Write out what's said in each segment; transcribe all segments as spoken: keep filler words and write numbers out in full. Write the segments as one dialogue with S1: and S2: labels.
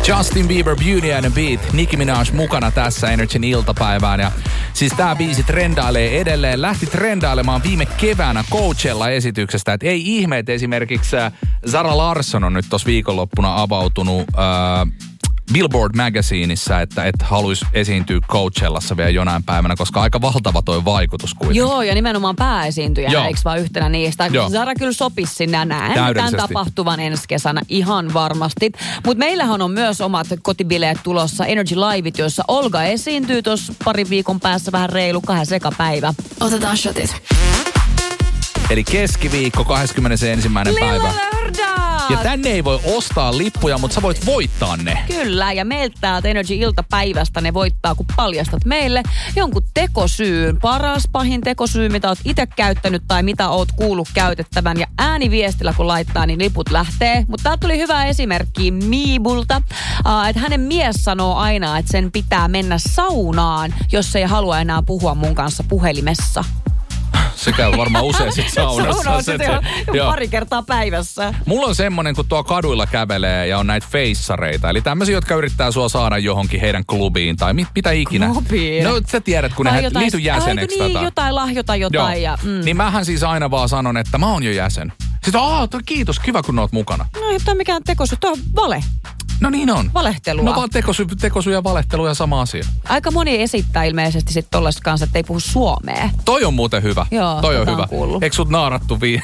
S1: Justin Bieber, Beauty and the Beat, Nicki Minaj mukana tässä Energyn iltapäivään. Ja siis tää biisi trendailee edelleen. Lähti trendailemaan viime keväänä Coachella-esityksestä. Et ei ihme, että esimerkiksi Zara Larsson on nyt tossa viikonloppuna avautunut äh, Billboard Magazineissa, että et haluaisi esiintyä Coachellassa vielä jonain päivänä, koska aika valtava toi vaikutus kuitenkin.
S2: Joo, ja nimenomaan pääesiintyjä, eikö vaan yhtenä niistä.
S1: Joo.
S2: Zara kyllä sopisi sinne näin. Tämän tapahtuvan ensi kesänä ihan varmasti. Mutta meillähän on myös omat kotibileet tulossa, Energy Liveit, joissa Olga esiintyy tuossa parin viikon päässä vähän reilu kahden sekapäivä.
S3: Otetaan shotit.
S1: Eli keskiviikko, kahdeskymmenesensimmäinen päivä. Ja tänne ei voi ostaa lippuja, mutta sä voit voittaa ne.
S2: Kyllä, ja meiltä täältä Energy-iltapäivästä ne voittaa, kun paljastat meille jonkun tekosyyn. Paras, pahin tekosyy, mitä oot itse käyttänyt tai mitä oot kuullut käytettävän. Ja ääniviestillä kun laittaa, niin liput lähtee. Mutta täältä tuli hyvä esimerkki Miibulta, uh, että hänen mies sanoo aina, että sen pitää mennä saunaan, jos ei halua enää puhua mun kanssa puhelimessa.
S1: Se käy varmaan usein sit saunassa.
S2: Saunassa se on pari kertaa päivässä.
S1: Mulla on semmonen, kun tuo kaduilla kävelee ja on näitä feissareita. Eli tämmöisiä, jotka yrittää sua saada johonkin heidän klubiin tai mit, mitä ikinä.
S2: Klubiin?
S1: No sä tiedät, kun ne liity jäseneksi.
S2: Niin, jotain lahjota jotain. Ja, mm.
S1: Niin mähän siis aina vaan sanon, että mä oon jo jäsen. Sitten aah, kiitos, kiva kun oot mukana.
S2: No ei toi mikään tekosyy, toi on vale.
S1: No niin on.
S2: Valehtelua.
S1: No vaan tekosy, tekosy ja valehtelu ja sama asia.
S2: Aika moni esittää ilmeisesti sit tollaista kanssa, että ei puhu suomea.
S1: Toi on muuten hyvä.
S2: Joo,
S1: toi on hyvä.
S2: Kuullut.
S1: Eikö sut naarattu vi...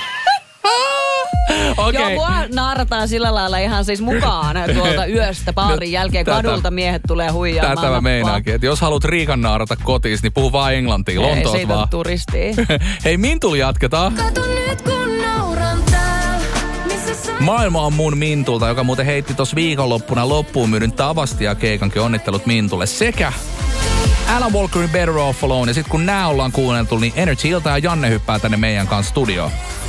S1: Okay.
S2: Joo, mua naarataan sillä lailla ihan siis mukaan tuolta yöstä baarin jälkeen. Kadulta miehet tulee huijaamaan.
S1: Tätä mä meinaankin, että jos haluat Riikan naarata kotiin, niin puhu vaan englantia. Lontoot
S2: vaan. Ei, siitä on turistia.
S1: Hei, Mintuli jatketaan.
S3: Kato nyt kun nauran tääl, missä
S1: Maailma on mun Mintulta, joka muuten heitti tossa viikonloppuna loppuun myydyn Tavastia keikankin. Onnittelut Mintulle. Sekä Alan Walkerin Better Off Alone. Ja sit kun nää ollaan kuunneltu, niin Energy Ilta ja Janne hyppää tänne meidän kanssa studioon.